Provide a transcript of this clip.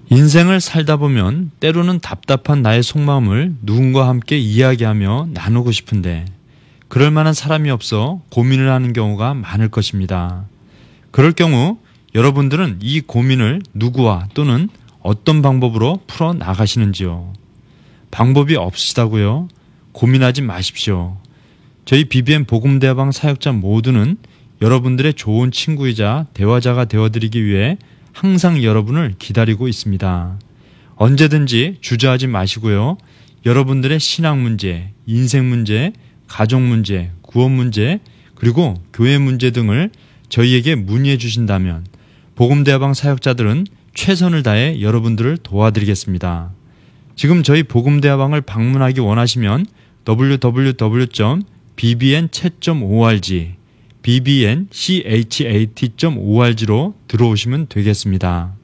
인생을 살다 보면 때로는 답답한 나의 속마음을 누군가와 함께 이야기하며 나누고 싶은데 그럴 만한 사람이 없어 고민을 하는 경우가 많을 것입니다. 그럴 경우 여러분들은 이 고민을 누구와 또는 어떤 방법으로 풀어 나가시는지요? 방법이 없으시다고요? 고민하지 마십시오. 저희 BBM 복음대화방 사역자 모두는 여러분들의 좋은 친구이자 대화자가 되어드리기 위해 항상 여러분을 기다리고 있습니다. 언제든지 주저하지 마시고요. 여러분들의 신앙 문제, 인생 문제, 가족 문제, 구원 문제, 그리고 교회 문제 등을 저희에게 문의해 주신다면 복음대화방 사역자들은 최선을 다해 여러분들을 도와드리겠습니다. 지금 저희 복음대화방을 방문하기 원하시면 www.bbnchat.org bbnchat.org로 들어오시면 되겠습니다.